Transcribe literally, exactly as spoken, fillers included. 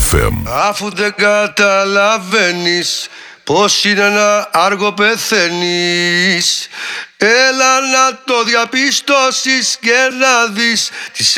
εφ εμ. Αφού δεν καταλαβαίνεις πως είναι να άργο πεθαίνεις, έλα να το διαπιστώσεις και να δεις τις